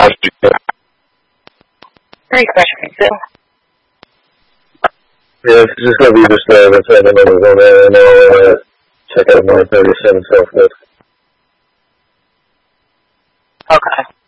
Great question, Phil. Yeah, it's just gonna be just the same numbers on there, and I'll check out 937 Southwood. Okay.